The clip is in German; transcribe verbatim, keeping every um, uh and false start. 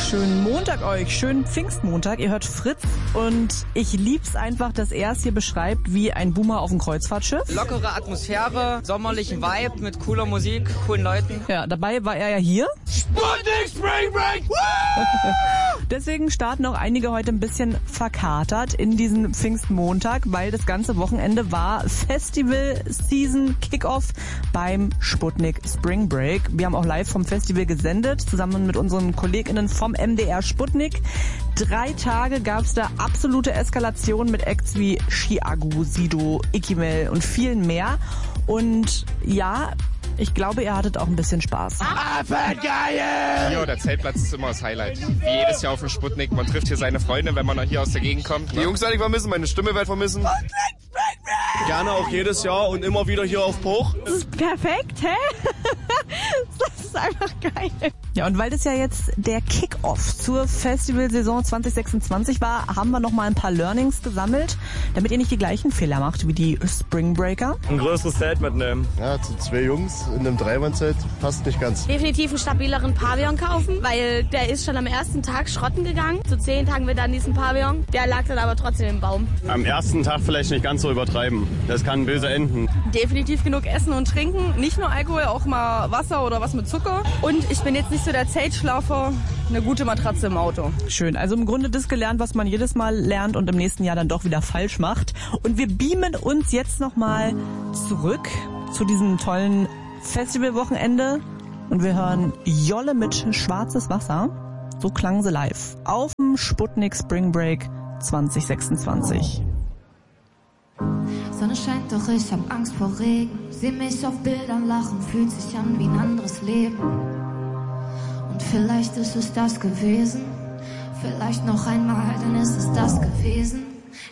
Schönen Montag euch, schönen Pfingstmontag. Ihr hört Fritz und ich lieb's einfach, dass er es hier beschreibt wie ein Boomer auf dem Kreuzfahrtschiff. Lockere Atmosphäre, sommerlichen Vibe mit cooler Musik, coolen Leuten. Ja, dabei war er ja hier. Sputnik Spring Break! Deswegen starten auch einige heute ein bisschen verkatert in diesen Pfingstmontag, weil das ganze Wochenende war Festival Season Kickoff beim Sputnik Spring Break. Wir haben auch live vom Festival gesendet, zusammen mit unseren KollegInnen vom M D R Sputnik. Drei Tage gab's da absolute Eskalation mit Acts wie Chiago, Sido, Ikimel und vielen mehr. Und ja, ich glaube, ihr hattet auch ein bisschen Spaß. Ah, geil! Hier, der Zeltplatz ist immer das Highlight. Wie jedes Jahr auf dem Sputnik. Man trifft hier seine Freunde, wenn man hier aus der Gegend kommt. Die Jungs werde ich vermissen, meine Stimme werde ich vermissen. Gerne auch jedes Jahr und immer wieder hier auf Bruch. Das ist perfekt, hä? Das ist einfach geil. Ja, und weil das ja jetzt der Kick-Off zur Festivalsaison zwanzig sechsundzwanzig war, haben wir noch mal ein paar Learnings gesammelt, damit ihr nicht die gleichen Fehler macht wie die Spring Breaker. Ein größeres Zelt mitnehmen. Ja, zu zwei Jungs in einem Dreiwand-Zelt passt nicht ganz. Definitiv einen stabileren Pavillon kaufen, weil der ist schon am ersten Tag schrotten gegangen. Zu zehn Tagen wird dann diesen Pavillon. Der lag dann aber trotzdem im Baum. Am ersten Tag vielleicht nicht ganz so übertreiben. Das kann böse enden. Definitiv genug essen und trinken. Nicht nur Alkohol, auch mal Wasser oder was mit Zucker. Und ich bin jetzt nicht so der Zeltschlafer. Eine gute Matratze im Auto. Schön. Also im Grunde das gelernt, was man jedes Mal lernt und im nächsten Jahr dann doch wieder falsch macht. Und wir beamen uns jetzt nochmal zurück zu diesem tollen Festivalwochenende. Und wir hören Jolle mit Schwarzes Wasser. So klang sie live. Auf dem Sputnik Spring Break zwanzig sechsundzwanzig. Sonne scheint, doch ich hab Angst vor Regen. Seh mich auf Bildern lachen, fühlt sich an wie ein anderes Leben. Und vielleicht ist es das gewesen. Vielleicht noch einmal, dann ist es das gewesen.